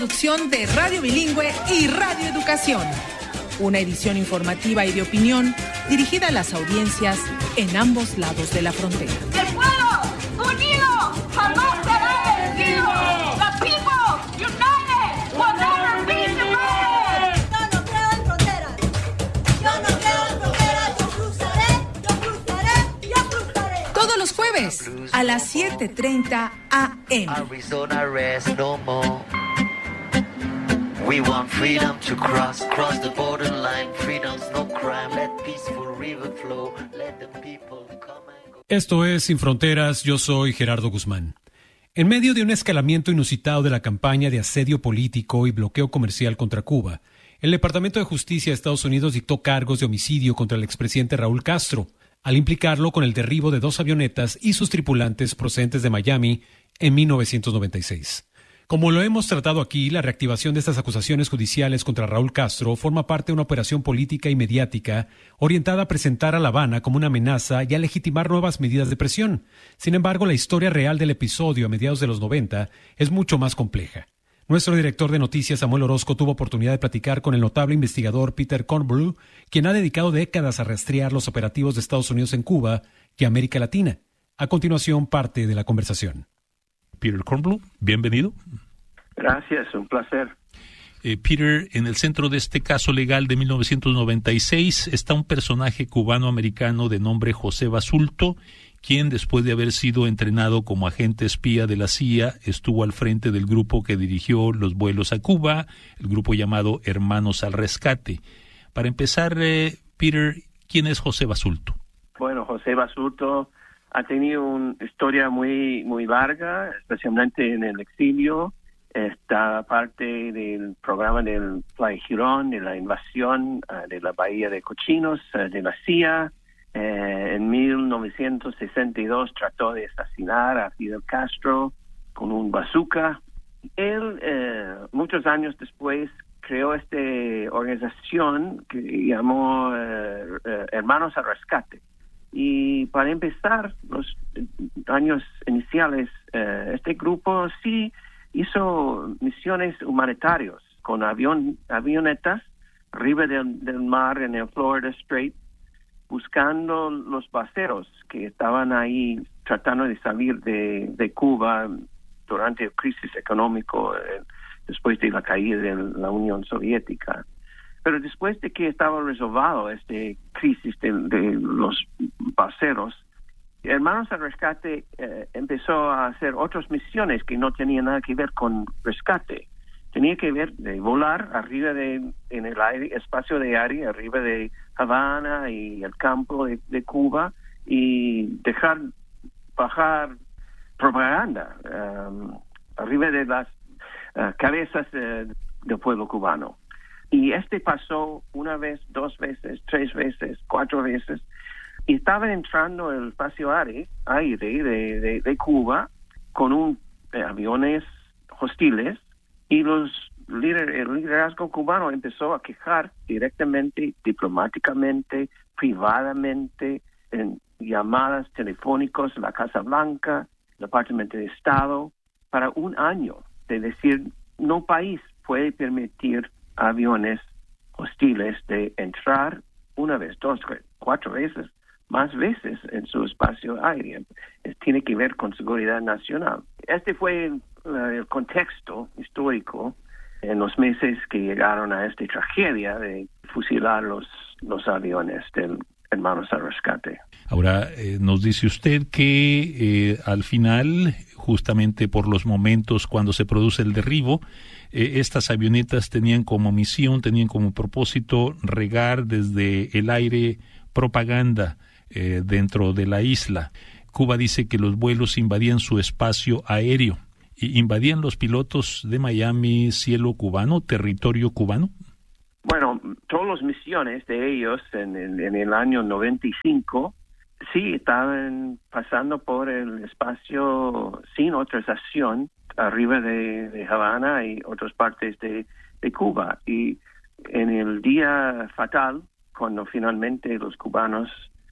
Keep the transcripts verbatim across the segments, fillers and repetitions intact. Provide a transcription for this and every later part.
producción de Radio Bilingüe y Radio Educación. Una edición informativa y de opinión dirigida a las audiencias en ambos lados de la frontera. ¡El pueblo unido jamás será vencido! ¡The people united will never be divided! Yo no creo en fronteras. Yo no creo en fronteras. Yo cruzaré, yo cruzaré, yo cruzaré. Todos los jueves a las siete treinta a eme. Arizona rest no more. We want freedom to cross, cross the borderline. Freedom's no crime. Let peaceful river flow. Let the people come and go. Esto es Sin Fronteras, yo soy Gerardo Guzmán. En medio de un escalamiento inusitado de la campaña de asedio político y bloqueo comercial contra Cuba, el Departamento de Justicia de Estados Unidos dictó cargos de homicidio contra el expresidente Raúl Castro, al implicarlo con el derribo de dos avionetas y sus tripulantes procedentes de Miami en mil novecientos noventa y seis. Como lo hemos tratado aquí, la reactivación de estas acusaciones judiciales contra Raúl Castro forma parte de una operación política y mediática orientada a presentar a La Habana como una amenaza y a legitimar nuevas medidas de presión. Sin embargo, la historia real del episodio a mediados de los noventa es mucho más compleja. Nuestro director de noticias, Samuel Orozco, tuvo oportunidad de platicar con el notable investigador Peter Kornbluh, quien ha dedicado décadas a rastrear los operativos de Estados Unidos en Cuba y América Latina. A continuación, parte de la conversación. Peter Kornbluh, bienvenido. Gracias, un placer. Eh, Peter, en el centro de este caso legal de mil novecientos noventa y seis está un personaje cubano-americano de nombre José Basulto, quien después de haber sido entrenado como agente espía de la C I A, estuvo al frente del grupo que dirigió los vuelos a Cuba, el grupo llamado Hermanos al Rescate. Para empezar, eh, Peter, ¿quién es José Basulto? Bueno, José Basulto ha tenido una historia muy muy larga, especialmente en el exilio. Está parte del programa del Playa Girón, de la invasión uh, de la Bahía de Cochinos, uh, de la C I A. Eh, en mil novecientos sesenta y dos trató de asesinar a Fidel Castro con un bazooka. Él, eh, muchos años después, creó esta organización que llamó eh, eh, Hermanos al Rescate. Y para empezar, los años iniciales, eh, este grupo sí hizo misiones humanitarias con avión, avionetas arriba del, del mar en el Florida Strait, buscando los baseros que estaban ahí tratando de salir de, de Cuba durante la crisis económica eh, después de la caída de la Unión Soviética. Pero después de que estaba resolvado esta crisis de, de los baseros, Hermanos al Rescate eh, empezó a hacer otras misiones que no tenían nada que ver con rescate. Tenía que ver de volar arriba de, en el aire, espacio de aire, arriba de Habana y el campo de, de Cuba, y dejar bajar propaganda um, arriba de las uh, cabezas uh, del pueblo cubano. Y este pasó una vez, dos veces, tres veces, cuatro veces, y estaba entrando el espacio aire, aire de, de, de Cuba con un eh, aviones hostiles, y los líder, el liderazgo cubano empezó a quejar directamente, diplomáticamente, privadamente, en llamadas telefónicas a la Casa Blanca, el Departamento de Estado, para un año, de decir, no país puede permitir aviones hostiles de entrar una vez, dos, cuatro veces, más veces en su espacio aéreo. Tiene que ver con seguridad nacional. Este fue el, el contexto histórico en los meses que llegaron a esta tragedia de fusilar los, los aviones del Hermanos al Rescate. Ahora, eh, nos dice usted que eh, al final, justamente por los momentos cuando se produce el derribo, eh, estas avionetas tenían como misión, tenían como propósito regar desde el aire propaganda eh, dentro de la isla. Cuba dice que los vuelos invadían su espacio aéreo. ¿Y invadían los pilotos de Miami cielo cubano, territorio cubano? Bueno, todas las misiones de ellos en, en, en el año noventa y cinco sí estaban pasando por el espacio sin autorización arriba de, de Habana y otras partes de, de Cuba. Y en el día fatal, cuando finalmente los cubanos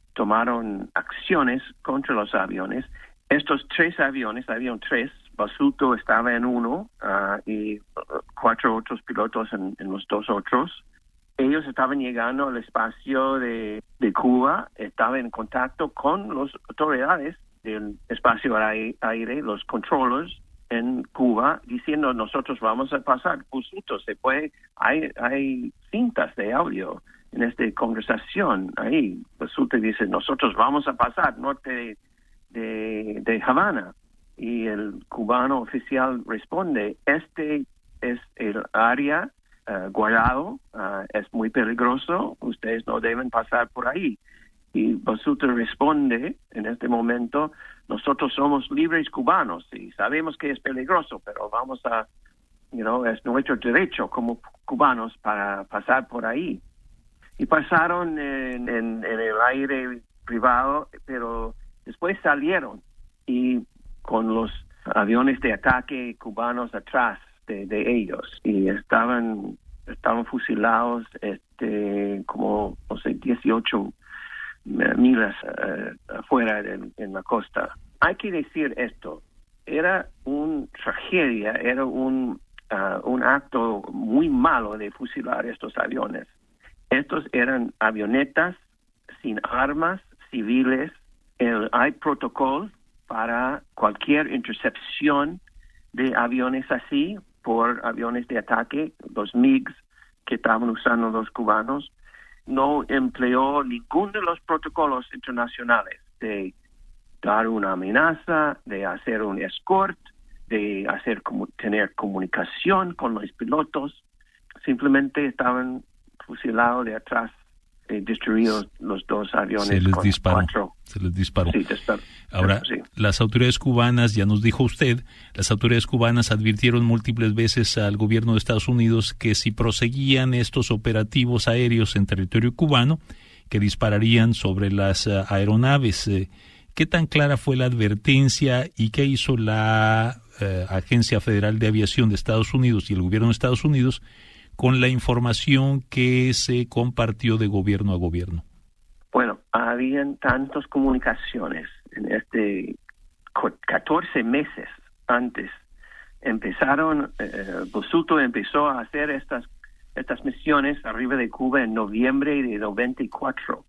tomaron acciones contra los aviones, estos tres aviones, habían tres, Basulto estaba en uno uh, y cuatro otros pilotos en, en los dos otros. Ellos estaban llegando al espacio de, de Cuba, estaban en contacto con las autoridades del espacio aire, los controllers en Cuba, diciendo nosotros vamos a pasar. Busito, se puede, hay, hay cintas de audio en esta conversación ahí. Busito dice nosotros vamos a pasar norte de, de, de Havana. Y el cubano oficial responde, este es el área uh, guardado, uh, es muy peligroso, ustedes no deben pasar por ahí. Y Basuto responde en este momento, nosotros somos libres cubanos y sabemos que es peligroso, pero vamos a, you know, es nuestro derecho como cubanos para pasar por ahí. Y pasaron en, en, en el aire privado, pero después salieron y con los aviones de ataque cubanos atrás de, de ellos y estaban estaban fusilados este como no sé dieciocho millas uh, afuera de, en la costa. Hay que decir esto, era una tragedia, era un uh, un acto muy malo de fusilar estos aviones. Estos eran avionetas sin armas civiles. El, hay protocolos para cualquier intercepción de aviones así por aviones de ataque, los MiGs que estaban usando los cubanos. No empleó ninguno de los protocolos internacionales de dar una amenaza, de hacer un escort, de hacer como, tener comunicación con los pilotos. Simplemente estaban fusilados de atrás, eh, destruidos los dos aviones. Se les con disparó. Cuatro. Se les disparó. Sí, disparó. Ahora, sí. Las autoridades cubanas, ya nos dijo usted, las autoridades cubanas advirtieron múltiples veces al gobierno de Estados Unidos que si proseguían estos operativos aéreos en territorio cubano, que dispararían sobre las uh, aeronaves. Eh, ¿Qué tan clara fue la advertencia y qué hizo la uh, Agencia Federal de Aviación de Estados Unidos y el gobierno de Estados Unidos con la información que se compartió de gobierno a gobierno? Bueno, habían tantas comunicaciones en este catorce meses antes. Empezaron, eh, Basuto empezó a hacer estas estas misiones arriba de Cuba en noviembre de noventa y cuatro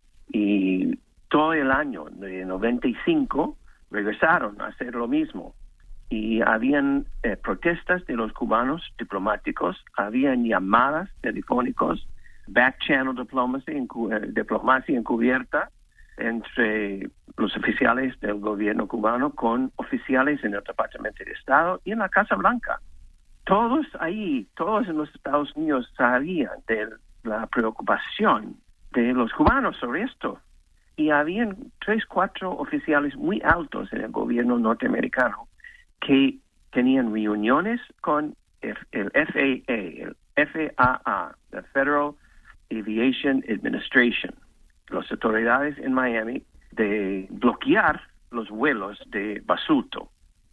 y todo el año de noventa y cinco regresaron a hacer lo mismo. Y habían eh, protestas de los cubanos diplomáticos, habían llamadas telefónicas, back channel diplomacy, encu- eh, diplomacia encubierta entre los oficiales del gobierno cubano con oficiales en el Departamento de Estado y en la Casa Blanca. Todos ahí, todos en los Estados Unidos sabían de la preocupación de los cubanos sobre esto. Y habían tres, cuatro oficiales muy altos en el gobierno norteamericano que tenían reuniones con el, el F A A, el F A A, the Federal Aviation Administration, las autoridades en Miami, de bloquear los vuelos de Basuto.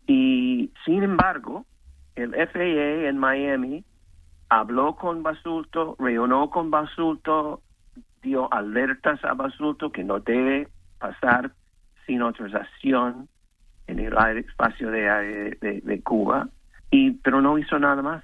Y sin embargo, el F A A en Miami habló con Basuto, reunió con Basuto, dio alertas a Basuto que no debe pasar sin autorización en el aire, espacio de, aire de, de Cuba, y pero no hizo nada más.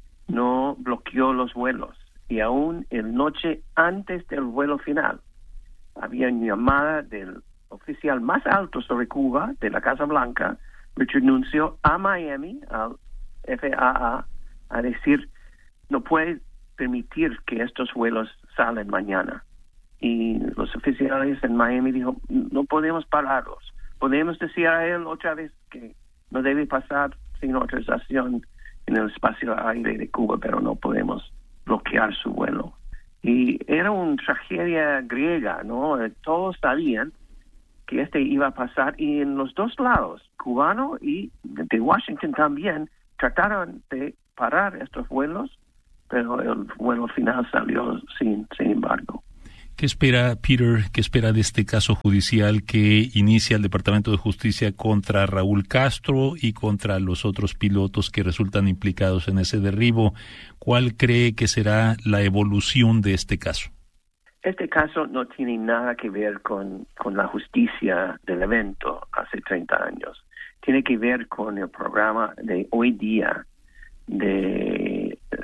No bloqueó los vuelos. Y aún el noche antes del vuelo final, había una llamada del oficial más alto sobre Cuba, de la Casa Blanca, Richard Nuncio, a Miami, al F A A, a decir, no puede permitir que estos vuelos salen mañana. Y los oficiales en Miami dijo, no podemos pararlos. Podemos decir a él otra vez que no debe pasar sin autorización en el espacio aire de Cuba, pero no podemos bloquear su vuelo. Y era una tragedia griega, ¿no? Todos sabían que este iba a pasar y en los dos lados, cubano y de Washington también, trataron de parar estos vuelos, pero el vuelo final salió sin, sin embargo. ¿Qué espera, Peter, qué espera de este caso judicial que inicia el Departamento de Justicia contra Raúl Castro y contra los otros pilotos que resultan implicados en ese derribo? ¿Cuál cree que será la evolución de este caso? Este caso no tiene nada que ver con, con la justicia del evento hace treinta años. Tiene que ver con el programa de hoy día de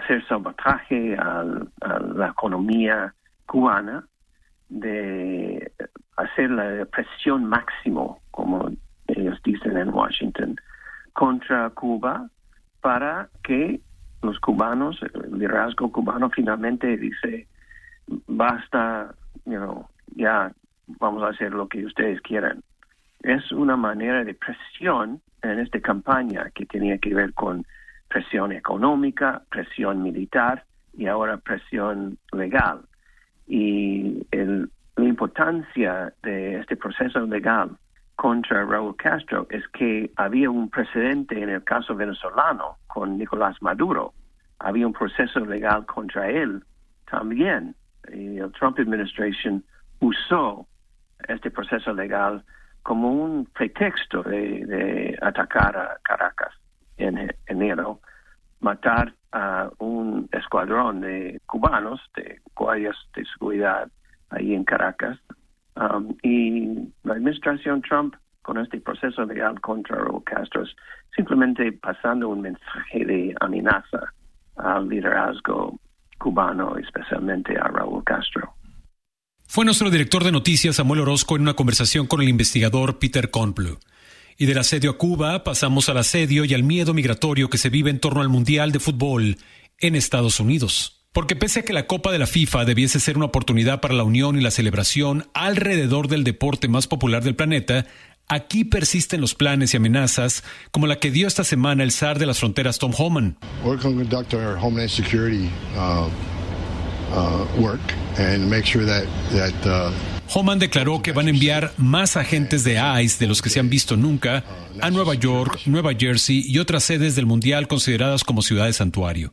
hacer sabotaje al, a la economía cubana, de hacer la presión máximo, como ellos dicen en Washington, contra Cuba, para que los cubanos, el liderazgo cubano finalmente dice, basta, you know, ya vamos a hacer lo que ustedes quieran. Es una manera de presión en esta campaña que tenía que ver con presión económica, presión militar y ahora presión legal. Y el, la importancia de este proceso legal contra Raúl Castro es que había un precedente en el caso venezolano con Nicolás Maduro. Había un proceso legal contra él también. Y el Trump Administration usó este proceso legal como un pretexto de, de atacar a Caracas en enero, matar a un escuadrón de cubanos, de guardias de seguridad ahí en Caracas. Um, y la administración Trump, con este proceso legal contra Raúl Castro, es simplemente pasando un mensaje de amenaza al liderazgo cubano, especialmente a Raúl Castro. Fue nuestro director de noticias, Samuel Orozco, en una conversación con el investigador Peter Kornbluh. Y del asedio a Cuba pasamos al asedio y al miedo migratorio que se vive en torno al Mundial de Fútbol en Estados Unidos. Porque pese a que la Copa de la FIFA debiese ser una oportunidad para la unión y la celebración alrededor del deporte más popular del planeta, aquí persisten los planes y amenazas como la que dio esta semana el zar de las fronteras, Tom Homan. We're going to conduct our Homeland Security uh, uh, work and make sure that that uh, Homan declaró que van a enviar más agentes de ICE de los que se han visto nunca a Nueva York, Nueva Jersey y otras sedes del Mundial consideradas como ciudades santuario.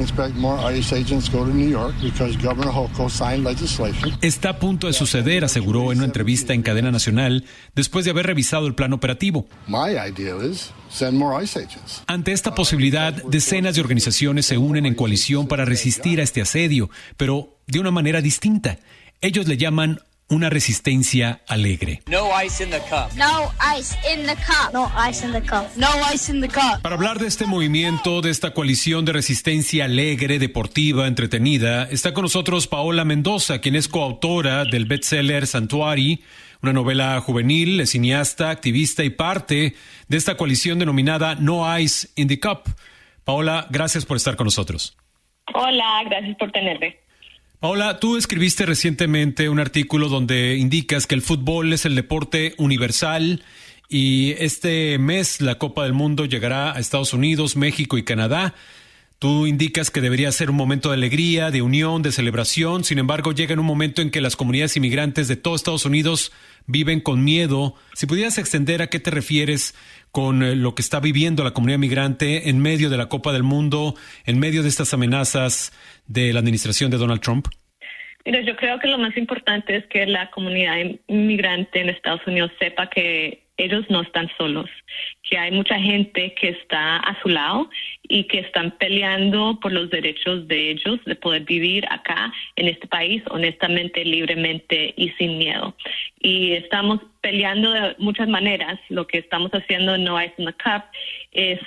Está a punto de suceder, aseguró en una entrevista en cadena nacional, después de haber revisado el plan operativo. Ante esta posibilidad, decenas de organizaciones se unen en coalición para resistir a este asedio, pero de una manera distinta. Ellos le llaman una resistencia alegre. No ice in the cup. No ice in the cup. No ice in the cup. No ice in the cup. Para hablar de este movimiento, de esta coalición de resistencia alegre, deportiva, entretenida, está con nosotros Paola Mendoza, quien es coautora del bestseller Sanctuary, una novela juvenil, es cineasta, activista y parte de esta coalición denominada No Ice in the Cup. Paola, gracias por estar con nosotros. Hola, gracias por tenerme. Paola, tú escribiste recientemente un artículo donde indicas que el fútbol es el deporte universal y este mes la Copa del Mundo llegará a Estados Unidos, México y Canadá. Tú indicas que debería ser un momento de alegría, de unión, de celebración. Sin embargo, llega en un momento en que las comunidades inmigrantes de todo Estados Unidos viven con miedo. Si pudieras extender a qué te refieres con lo que está viviendo la comunidad migrante en medio de la Copa del Mundo, en medio de estas amenazas de la administración de Donald Trump. Mira, yo creo que lo más importante es que la comunidad inmigrante en Estados Unidos sepa que ellos no están solos, que hay mucha gente que está a su lado y que están peleando por los derechos de ellos de poder vivir acá en este país honestamente, libremente y sin miedo. Y estamos peleando de muchas maneras. Lo que estamos haciendo en No Ice in the Cup es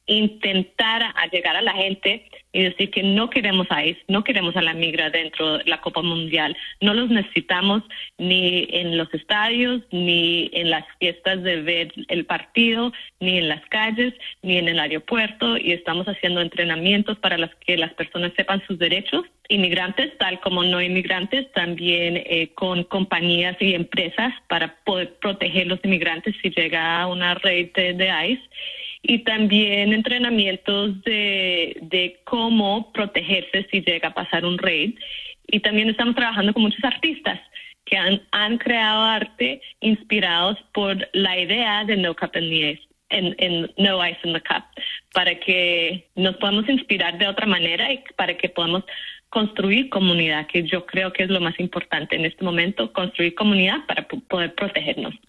intentar a llegar a la gente y decir que no queremos a ICE, no queremos a la migra dentro de la Copa Mundial. No los necesitamos ni en los estadios, ni en las fiestas de ver el partido, ni en las calles, ni en el aeropuerto. Y estamos haciendo entrenamientos para las que las personas sepan sus derechos. Inmigrantes, tal como no inmigrantes, también eh, con compañías y empresas para poder proteger los inmigrantes si llega una red de, de ICE. Y también entrenamientos de, de cómo protegerse si llega a pasar un raid. Y también estamos trabajando con muchos artistas que han, han creado arte inspirados por la idea de No Cup in the Ice, en, en No Ice in the Cup, para que nos podamos inspirar de otra manera y para que podamos construir comunidad, que yo creo que es lo más importante en este momento, construir comunidad para p- poder protegernos.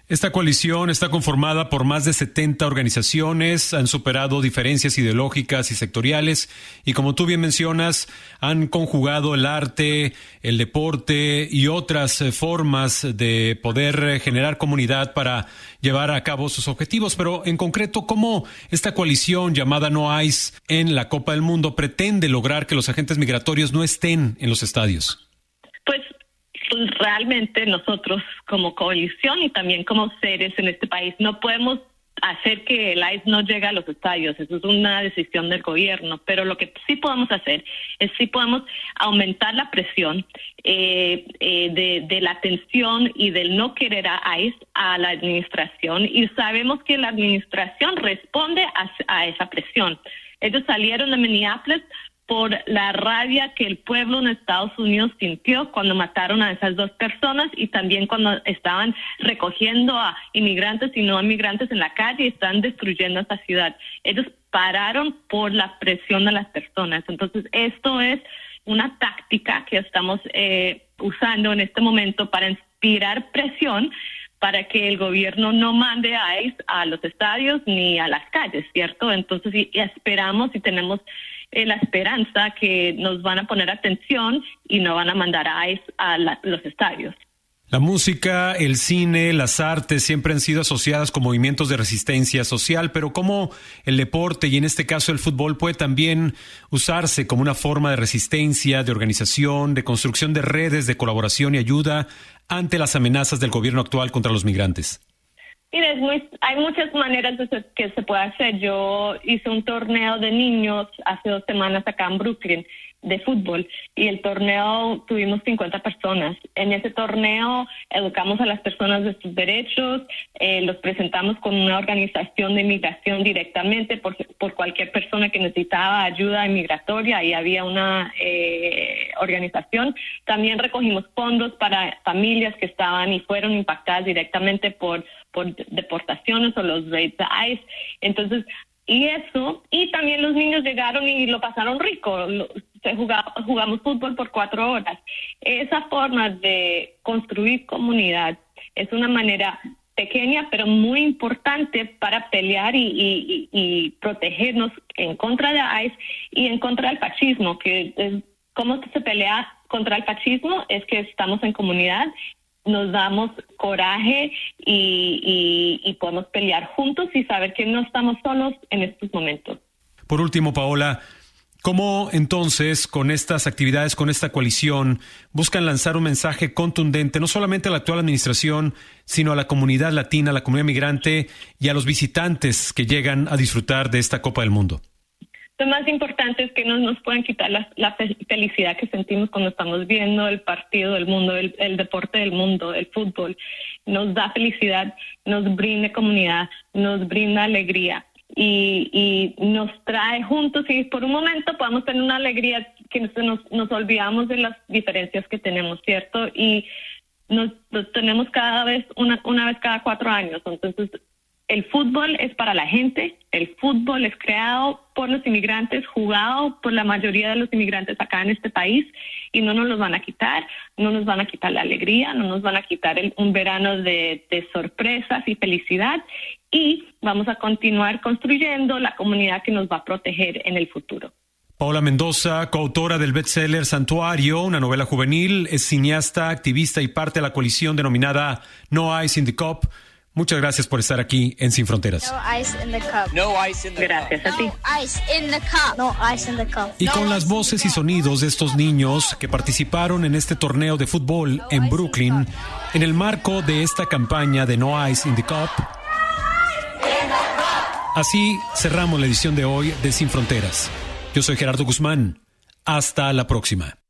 Esta coalición está conformada por más de setenta organizaciones, han superado diferencias ideológicas y sectoriales y, como tú bien mencionas, han conjugado el arte, el deporte y otras formas de poder generar comunidad para llevar a cabo sus objetivos. Pero en concreto, ¿cómo esta coalición llamada No Ice en la Copa del Mundo pretende lograr que los agentes migratorios no estén en los estadios? Pues Pues realmente nosotros como coalición y también como seres en este país no podemos hacer que el ICE no llegue a los estadios. Eso es una decisión del gobierno, pero lo que sí podemos hacer es sí podemos aumentar la presión eh, eh, de, de la atención y del no querer a ICE a la administración, y sabemos que la administración responde a, a esa presión. Ellos salieron de Minneapolis por la rabia que el pueblo en Estados Unidos sintió cuando mataron a esas dos personas, y también cuando estaban recogiendo a inmigrantes y no inmigrantes en la calle y están destruyendo esta ciudad. Ellos pararon por la presión de las personas. Entonces, esto es una táctica que estamos eh, usando en este momento para inspirar presión para que el gobierno no mande a ICE a los estadios ni a las calles, ¿cierto? Entonces, y, y esperamos y tenemos eh, la esperanza que nos van a poner atención y no van a mandar a ICE a la, los estadios. La música, el cine, las artes siempre han sido asociadas con movimientos de resistencia social, pero ¿cómo el deporte, y en este caso el fútbol, puede también usarse como una forma de resistencia, de organización, de construcción de redes de colaboración y ayuda ante las amenazas del gobierno actual contra los migrantes? Mira, es muy, hay muchas maneras de se, que se puede hacer. Yo hice un torneo de niños hace dos semanas acá en Brooklyn de fútbol, y el torneo tuvimos cincuenta personas. En ese torneo educamos a las personas de sus derechos, eh, los presentamos con una organización de inmigración directamente por, por cualquier persona que necesitaba ayuda inmigratoria, y había una eh, organización. También recogimos fondos para familias que estaban y fueron impactadas directamente por, por deportaciones o los raids de ICE. Entonces, y eso, y también los niños llegaron y lo pasaron rico. Lo, se jugaba, jugamos fútbol por cuatro horas. Esa forma de construir comunidad es una manera pequeña pero muy importante para pelear y, y, y protegernos en contra de ICE y en contra del fascismo. Que es, ¿cómo se pelea contra el fascismo? Es que estamos en comunidad, nos damos coraje y, y, y podemos pelear juntos y saber que no estamos solos en estos momentos. Por último, Paola, ¿cómo entonces con estas actividades, con esta coalición, buscan lanzar un mensaje contundente no solamente a la actual administración, sino a la comunidad latina, a la comunidad migrante y a los visitantes que llegan a disfrutar de esta Copa del Mundo? Lo más importante es que no nos pueden quitar la, la felicidad que sentimos cuando estamos viendo el partido del mundo, el, el deporte del mundo, el fútbol. Nos da felicidad, nos brinda comunidad, nos brinda alegría y, y nos trae juntos, y por un momento podemos tener una alegría que nos, nos olvidamos de las diferencias que tenemos, ¿cierto? Y nos, nos tenemos cada vez, una, una vez cada cuatro años. Entonces, el fútbol es para la gente, el fútbol es creado por los inmigrantes, jugado por la mayoría de los inmigrantes acá en este país, y no nos los van a quitar, no nos van a quitar la alegría, no nos van a quitar el, un verano de, de sorpresas y felicidad, y vamos a continuar construyendo la comunidad que nos va a proteger en el futuro. Paola Mendoza, coautora del bestseller Santuario, una novela juvenil, es cineasta, activista y parte de la coalición denominada No Ice in the Cup. Muchas gracias por estar aquí en Sin Fronteras. No ice in the cup. No ice in the Gracias cup. a ti. No ice in the cup. No ice in the cup. Y con las voces y sonidos de estos niños que participaron en este torneo de fútbol en Brooklyn, en el marco de esta campaña de No Ice in the Cup. Así cerramos la edición de hoy de Sin Fronteras. Yo soy Gerardo Guzmán. Hasta la próxima.